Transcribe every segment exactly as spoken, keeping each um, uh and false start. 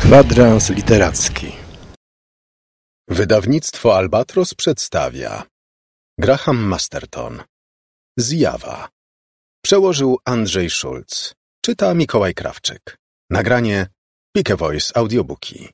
Kwadrans literacki. Wydawnictwo Albatros przedstawia Graham Masterton. Zjawa. Przełożył Andrzej Szulc. Czyta Mikołaj Krawczyk. Nagranie Pike Voice Audiobooki.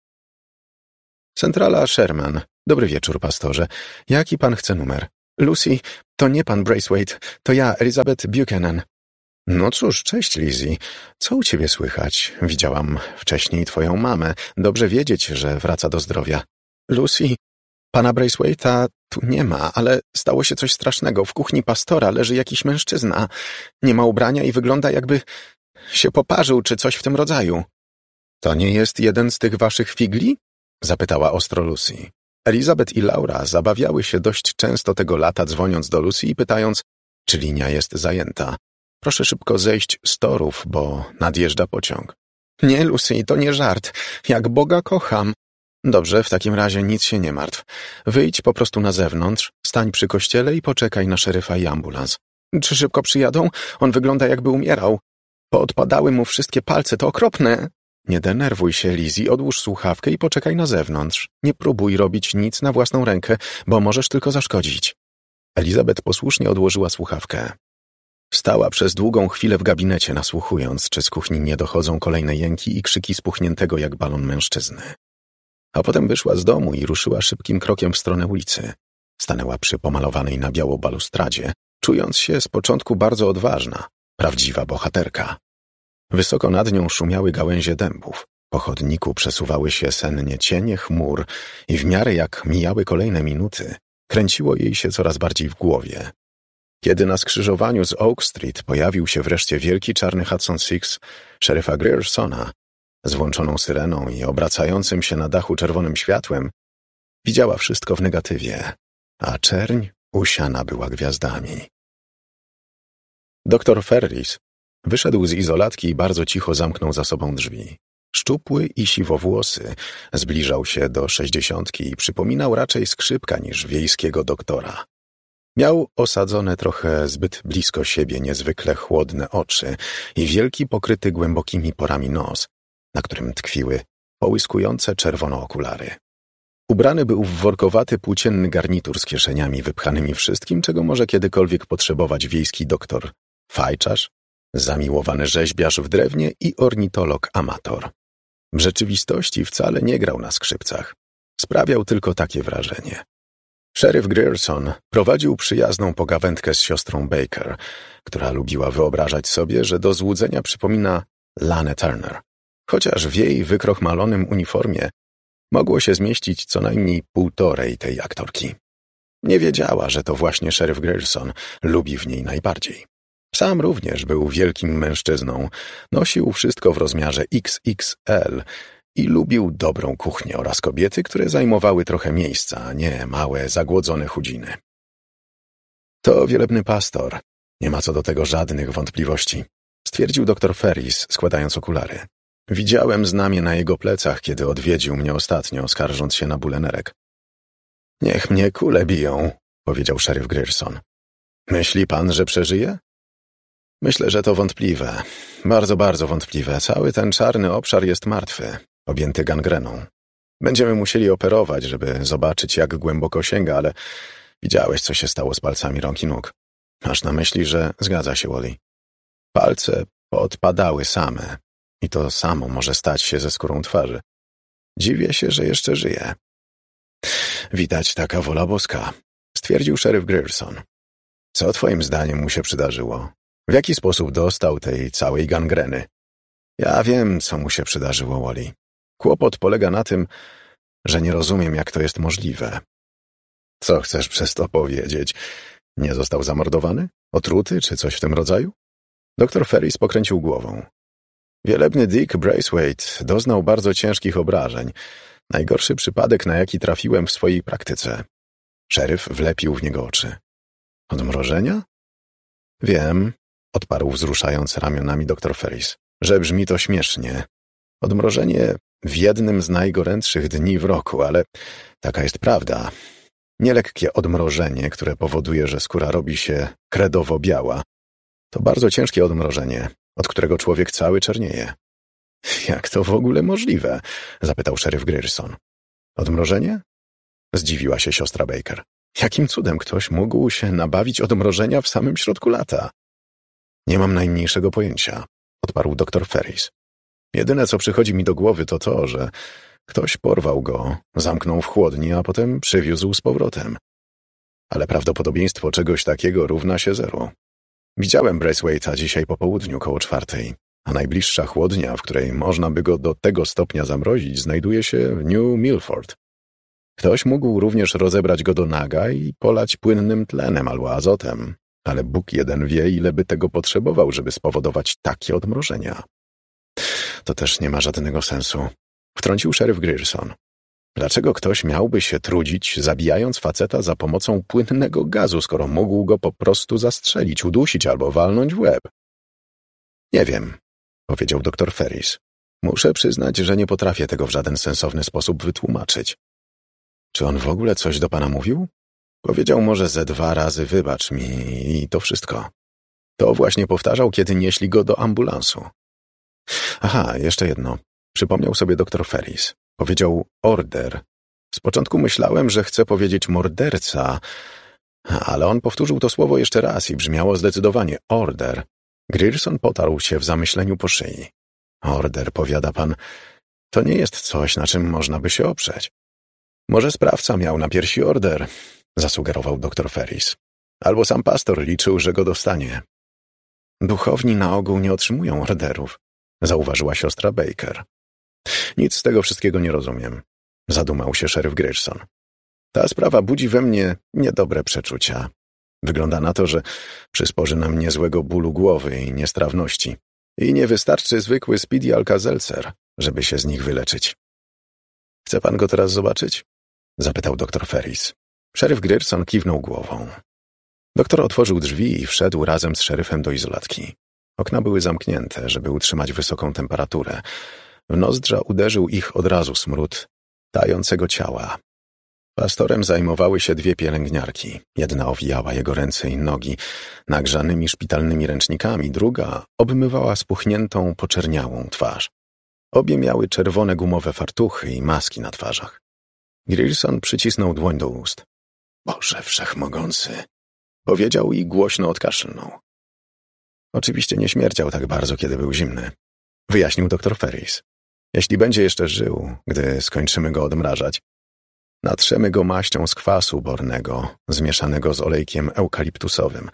Centrala Sherman. Dobry wieczór, pastorze. Jaki pan chce numer? Lucy, to nie pan Braithwaite, to ja, Elizabeth Buchanan. No cóż, cześć, Lizzie. Co u ciebie słychać? Widziałam wcześniej twoją mamę. Dobrze wiedzieć, że wraca do zdrowia. Lucy, pana Braithwaite'a tu nie ma, ale stało się coś strasznego. W kuchni pastora leży jakiś mężczyzna. Nie ma ubrania i wygląda, jakby się poparzył, czy coś w tym rodzaju. To nie jest jeden z tych waszych figli? Zapytała ostro Lucy. Elizabeth i Laura zabawiały się dość często tego lata, dzwoniąc do Lucy i pytając, czy linia jest zajęta. Proszę szybko zejść z torów, bo nadjeżdża pociąg. Nie, Lucy, to nie żart. Jak Boga kocham. Dobrze, w takim razie nic się nie martw. Wyjdź po prostu na zewnątrz, stań przy kościele i poczekaj na szeryfa i ambulans. Czy szybko przyjadą? On wygląda, jakby umierał. Poodpadały mu wszystkie palce, to okropne. Nie denerwuj się, Lizzie, odłóż słuchawkę i poczekaj na zewnątrz. Nie próbuj robić nic na własną rękę, bo możesz tylko zaszkodzić. Elizabeth posłusznie odłożyła słuchawkę. Stała przez długą chwilę w gabinecie, nasłuchując, czy z kuchni nie dochodzą kolejne jęki i krzyki spuchniętego jak balon mężczyzny. A potem wyszła z domu i ruszyła szybkim krokiem w stronę ulicy. Stanęła przy pomalowanej na biało balustradzie, czując się z początku bardzo odważna, prawdziwa bohaterka. Wysoko nad nią szumiały gałęzie dębów. Po chodniku przesuwały się sennie cienie chmur i w miarę jak mijały kolejne minuty, kręciło jej się coraz bardziej w głowie. Kiedy na skrzyżowaniu z Oak Street pojawił się wreszcie wielki czarny Hudson Six szeryfa Griersona z włączoną syreną i obracającym się na dachu czerwonym światłem, widziała wszystko w negatywie, a czerń usiana była gwiazdami. Doktor Ferris wyszedł z izolatki i bardzo cicho zamknął za sobą drzwi. Szczupły i siwowłosy, zbliżał się do sześćdziesiątki i przypominał raczej skrzypka niż wiejskiego doktora. Miał osadzone trochę zbyt blisko siebie niezwykle chłodne oczy i wielki pokryty głębokimi porami nos, na którym tkwiły połyskujące czerwono okulary. Ubrany był w workowaty płócienny garnitur z kieszeniami wypchanymi wszystkim, czego może kiedykolwiek potrzebować wiejski doktor, fajczarz, zamiłowany rzeźbiarz w drewnie i ornitolog amator. W rzeczywistości wcale nie grał na skrzypcach. Sprawiał tylko takie wrażenie. Szeryf Grierson prowadził przyjazną pogawędkę z siostrą Baker, która lubiła wyobrażać sobie, że do złudzenia przypomina Lanę Turner, chociaż w jej wykrochmalonym uniformie mogło się zmieścić co najmniej półtorej tej aktorki. Nie wiedziała, że to właśnie szeryf Grierson lubi w niej najbardziej. Sam również był wielkim mężczyzną, nosił wszystko w rozmiarze X X L i lubił dobrą kuchnię oraz kobiety, które zajmowały trochę miejsca, a nie małe, zagłodzone chudziny. To wielebny pastor, nie ma co do tego żadnych wątpliwości, stwierdził doktor Ferris, składając okulary. Widziałem znamię na jego plecach, kiedy odwiedził mnie ostatnio, skarżąc się na bóle nerek. Niech mnie kule biją, powiedział szeryf Grierson. Myśli pan, że przeżyje? Myślę, że to wątpliwe. Bardzo, bardzo wątpliwe. Cały ten czarny obszar jest martwy, objęty gangreną. Będziemy musieli operować, żeby zobaczyć, jak głęboko sięga, ale widziałeś, co się stało z palcami rąk i nóg. Masz na myśli, że zgadza się, Wally. Palce poodpadały same i to samo może stać się ze skórą twarzy. Dziwię się, że jeszcze żyje. Widać taka wola boska, stwierdził szeryf Grierson. Co twoim zdaniem mu się przydarzyło? W jaki sposób dostał tej całej gangreny? Ja wiem, co mu się przydarzyło, Wally. Kłopot polega na tym, że nie rozumiem, jak to jest możliwe. Co chcesz przez to powiedzieć? Nie został zamordowany? Otruty czy coś w tym rodzaju? Doktor Ferris pokręcił głową. Wielebny Dick Braithwaite doznał bardzo ciężkich obrażeń. Najgorszy przypadek, na jaki trafiłem w swojej praktyce. Szeryf wlepił w niego oczy. Odmrożenia? Wiem, odparł wzruszając ramionami doktor Ferris, że brzmi to śmiesznie. Odmrożenie w jednym z najgorętszych dni w roku, ale taka jest prawda. Nielekkie odmrożenie, które powoduje, że skóra robi się kredowo biała. To bardzo ciężkie odmrożenie, od którego człowiek cały czernieje. Jak to w ogóle możliwe? Zapytał szeryf Grierson. Odmrożenie? Zdziwiła się siostra Baker. Jakim cudem ktoś mógł się nabawić odmrożenia w samym środku lata? Nie mam najmniejszego pojęcia, odparł doktor Ferris. Jedyne, co przychodzi mi do głowy, to to, że ktoś porwał go, zamknął w chłodni, a potem przywiózł z powrotem. Ale prawdopodobieństwo czegoś takiego równa się zeru. Widziałem Braithwaite'a dzisiaj po południu koło czwartej, a najbliższa chłodnia, w której można by go do tego stopnia zamrozić, znajduje się w New Milford. Ktoś mógł również rozebrać go do naga i polać płynnym tlenem albo azotem, ale Bóg jeden wie, ile by tego potrzebował, żeby spowodować takie odmrożenia. To też nie ma żadnego sensu, wtrącił szeryf Grierson. Dlaczego ktoś miałby się trudzić, zabijając faceta za pomocą płynnego gazu, skoro mógł go po prostu zastrzelić, udusić albo walnąć w łeb? Nie wiem, powiedział doktor Ferris. Muszę przyznać, że nie potrafię tego w żaden sensowny sposób wytłumaczyć. Czy on w ogóle coś do pana mówił? Powiedział może ze dwa razy wybacz mi i to wszystko. To właśnie powtarzał, kiedy nieśli go do ambulansu. Aha, jeszcze jedno. Przypomniał sobie doktor Ferris. Powiedział order. Z początku myślałem, że chce powiedzieć morderca, ale on powtórzył to słowo jeszcze raz i brzmiało zdecydowanie order. Grierson potarł się w zamyśleniu po szyi. Order, powiada pan, to nie jest coś, na czym można by się oprzeć. Może sprawca miał na piersi order, zasugerował doktor Ferris. Albo sam pastor liczył, że go dostanie. Duchowni na ogół nie otrzymują orderów, zauważyła siostra Baker. Nic z tego wszystkiego nie rozumiem, zadumał się szeryf Grierson. Ta sprawa budzi we mnie niedobre przeczucia. Wygląda na to, że przysporzy nam niezłego bólu głowy i niestrawności. I nie wystarczy zwykły Speedy Alka-Seltzer, żeby się z nich wyleczyć. Chce pan go teraz zobaczyć? Zapytał doktor Ferris. Szeryf Grierson kiwnął głową. Doktor otworzył drzwi i wszedł razem z szeryfem do izolatki. Okna były zamknięte, żeby utrzymać wysoką temperaturę. W nozdrza uderzył ich od razu smród tającego ciała. Pastorem zajmowały się dwie pielęgniarki. Jedna owijała jego ręce i nogi nagrzanymi szpitalnymi ręcznikami, druga obmywała spuchniętą, poczerniałą twarz. Obie miały czerwone gumowe fartuchy i maski na twarzach. Grierson przycisnął dłoń do ust. Boże wszechmogący! Powiedział i głośno odkaszlnął. Oczywiście nie śmierdział tak bardzo, kiedy był zimny. Wyjaśnił doktor Ferris. Jeśli będzie jeszcze żył, gdy skończymy go odmrażać, natrzemy go maścią z kwasu bornego, zmieszanego z olejkiem eukaliptusowym.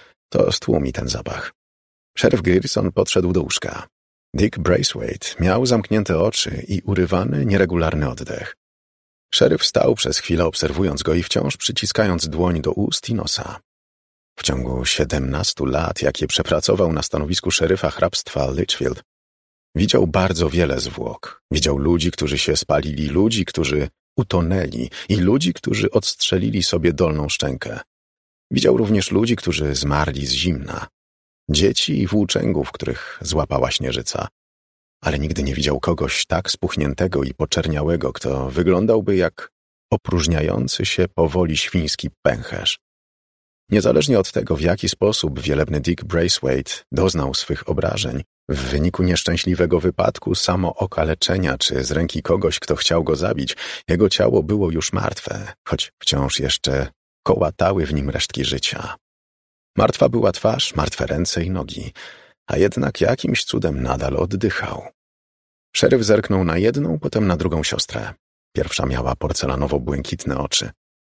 To stłumi ten zapach. Szeryf Grierson podszedł do łóżka. Dick Braithwaite miał zamknięte oczy i urywany, nieregularny oddech. Szeryf stał przez chwilę, obserwując go i wciąż przyciskając dłoń do ust i nosa. W ciągu siedemnastu lat, jakie przepracował na stanowisku szeryfa hrabstwa Litchfield, widział bardzo wiele zwłok. Widział ludzi, którzy się spalili, ludzi, którzy utonęli i ludzi, którzy odstrzelili sobie dolną szczękę. Widział również ludzi, którzy zmarli z zimna. Dzieci i włóczęgów, których złapała śnieżyca. Ale nigdy nie widział kogoś tak spuchniętego i poczerniałego, kto wyglądałby jak opróżniający się powoli świński pęcherz. Niezależnie od tego, w jaki sposób wielebny Dick Braithwaite doznał swych obrażeń, w wyniku nieszczęśliwego wypadku, samookaleczenia czy z ręki kogoś, kto chciał go zabić, jego ciało było już martwe, choć wciąż jeszcze kołatały w nim resztki życia. Martwa była twarz, martwe ręce i nogi, a jednak jakimś cudem nadal oddychał. Szeryf zerknął na jedną, potem na drugą siostrę. Pierwsza miała porcelanowo-błękitne oczy.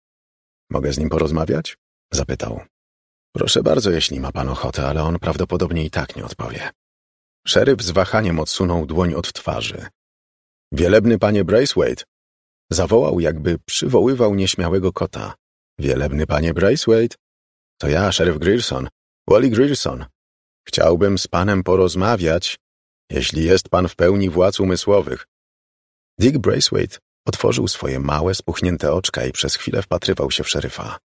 Mogę z nim porozmawiać? Zapytał. Proszę bardzo, jeśli ma pan ochotę, ale on prawdopodobnie i tak nie odpowie. Szeryf z wahaniem odsunął dłoń od twarzy. Wielebny panie Braithwaite! Zawołał, jakby przywoływał nieśmiałego kota. Wielebny panie Braithwaite! To ja, szeryf Grierson, Wally Grierson. Chciałbym z panem porozmawiać, jeśli jest pan w pełni władz umysłowych. Dick Braithwaite otworzył swoje małe, spuchnięte oczka i przez chwilę wpatrywał się w szeryfa.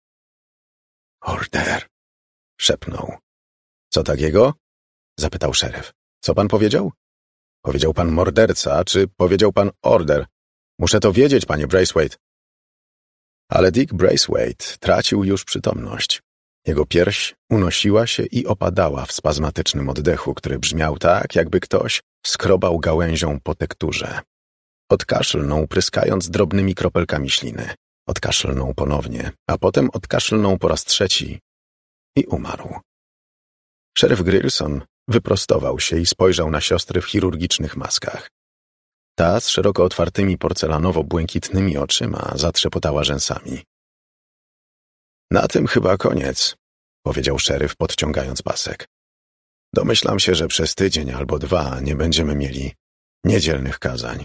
Order! Szepnął. Co takiego? Zapytał szeryf. Co pan powiedział? Powiedział pan morderca, czy powiedział pan order? Muszę to wiedzieć, panie Braithwaite. Ale Dick Braithwaite tracił już przytomność. Jego pierś unosiła się i opadała w spazmatycznym oddechu, który brzmiał tak, jakby ktoś skrobał gałęzią po tekturze. Odkaszlnął, pryskając drobnymi kropelkami śliny. Odkaszlnął ponownie, a potem odkaszlnął po raz trzeci i umarł. Szeryf Grierson wyprostował się i spojrzał na siostry w chirurgicznych maskach. Ta z szeroko otwartymi porcelanowo-błękitnymi oczyma zatrzepotała rzęsami. Na tym chyba koniec, powiedział szeryf, podciągając pasek. Domyślam się, że przez tydzień albo dwa nie będziemy mieli niedzielnych kazań.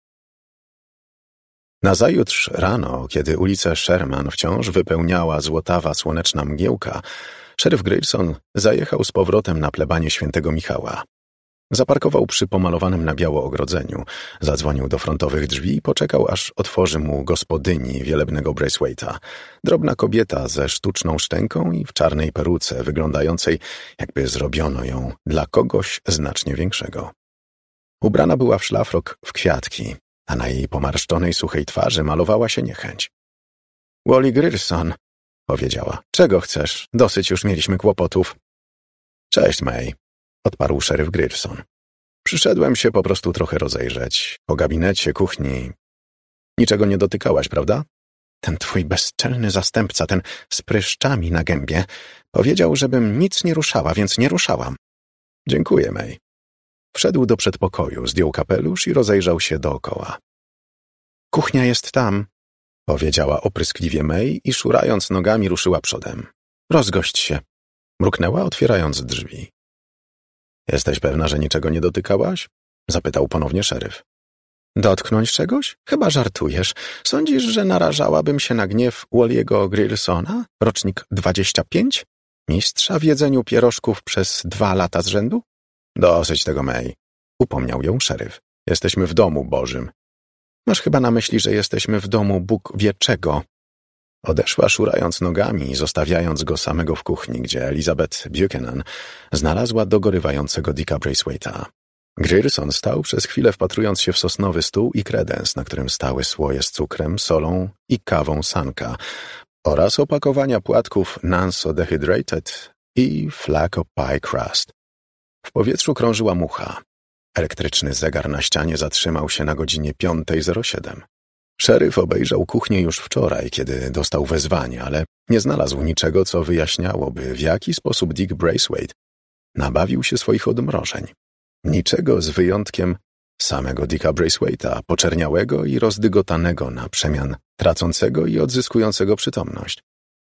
Nazajutrz rano, kiedy ulicę Sherman wciąż wypełniała złotawa słoneczna mgiełka, szeryf Grierson zajechał z powrotem na plebanię świętego Michała. Zaparkował przy pomalowanym na biało ogrodzeniu, zadzwonił do frontowych drzwi i poczekał, aż otworzy mu gospodyni wielebnego Braithwaite'a. Drobna kobieta ze sztuczną szczęką i w czarnej peruce, wyglądającej, jakby zrobiono ją dla kogoś znacznie większego. Ubrana była w szlafrok w kwiatki, a na jej pomarszczonej, suchej twarzy malowała się niechęć. — Wally Grierson — powiedziała. — Czego chcesz? Dosyć już mieliśmy kłopotów. — Cześć, May — odparł szeryf Grierson. Przyszedłem się po prostu trochę rozejrzeć. Po gabinecie, kuchni. Niczego nie dotykałaś, prawda? Ten twój bezczelny zastępca, ten z pryszczami na gębie, powiedział, żebym nic nie ruszała, więc nie ruszałam. Dziękuję, May. Wszedł do przedpokoju, zdjął kapelusz i rozejrzał się dookoła. Kuchnia jest tam, powiedziała opryskliwie May i szurając nogami ruszyła przodem. Rozgość się. Mruknęła, otwierając drzwi. Jesteś pewna, że niczego nie dotykałaś? Zapytał ponownie szeryf. Dotknąć czegoś? Chyba żartujesz. Sądzisz, że narażałabym się na gniew Wally'ego Griersona, rocznik dwadzieścia pięć? Mistrza w jedzeniu pierożków przez dwa lata z rzędu? Dosyć tego, May. Upomniał ją szeryf. Jesteśmy w domu Bożym. Masz chyba na myśli, że jesteśmy w domu Bóg wie czego. Odeszła szurając nogami, zostawiając go samego w kuchni, gdzie Elizabeth Buchanan znalazła dogorywającego Dicka Braithwaite'a. Grierson stał przez chwilę wpatrując się w sosnowy stół i kredens, na którym stały słoje z cukrem, solą i kawą Sanka oraz opakowania płatków Nanso Dehydrated i Flaco Pie Crust. W powietrzu krążyła mucha. Elektryczny zegar na ścianie zatrzymał się na godzinie piątej zero siedem. Szeryf obejrzał kuchnię już wczoraj, kiedy dostał wezwanie, ale nie znalazł niczego, co wyjaśniałoby, w jaki sposób Dick Braithwaite nabawił się swoich odmrożeń. Niczego z wyjątkiem samego Dicka Braithwaite'a, poczerniałego i rozdygotanego na przemian, tracącego i odzyskującego przytomność.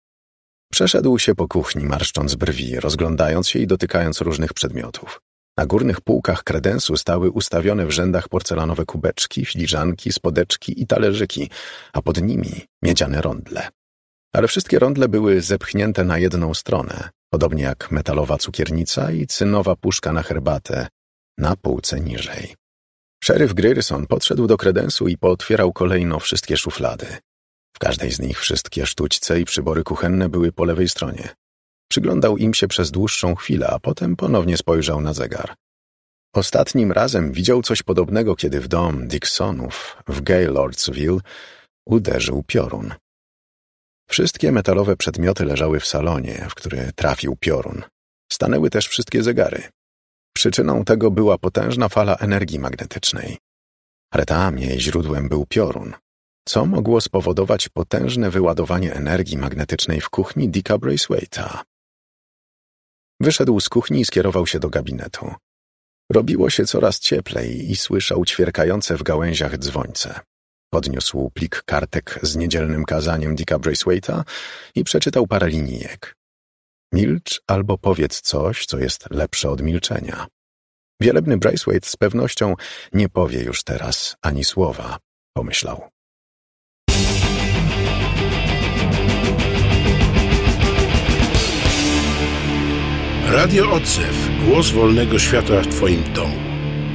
Przeszedł się po kuchni, marszcząc brwi, rozglądając się i dotykając różnych przedmiotów. Na górnych półkach kredensu stały ustawione w rzędach porcelanowe kubeczki, filiżanki, spodeczki i talerzyki, a pod nimi miedziane rondle. Ale wszystkie rondle były zepchnięte na jedną stronę, podobnie jak metalowa cukiernica i cynowa puszka na herbatę, na półce niżej. Szeryf Grierson podszedł do kredensu i pootwierał kolejno wszystkie szuflady. W każdej z nich wszystkie sztućce i przybory kuchenne były po lewej stronie. Przyglądał im się przez dłuższą chwilę, a potem ponownie spojrzał na zegar. Ostatnim razem widział coś podobnego, kiedy w dom Dixonów w Gaylordsville uderzył piorun. Wszystkie metalowe przedmioty leżały w salonie, w który trafił piorun. Stanęły też wszystkie zegary. Przyczyną tego była potężna fala energii magnetycznej. Ale tam jej źródłem był piorun. Co mogło spowodować potężne wyładowanie energii magnetycznej w kuchni Dicka Braithwaite'a? Wyszedł z kuchni i skierował się do gabinetu. Robiło się coraz cieplej i słyszał ćwierkające w gałęziach dzwońce. Podniósł plik kartek z niedzielnym kazaniem Dicka Braithwaite'a i przeczytał parę linijek. Milcz albo powiedz coś, co jest lepsze od milczenia. Wielebny Braithwaite z pewnością nie powie już teraz ani słowa, pomyślał. Radio Odzew. Głos wolnego świata w twoim domu.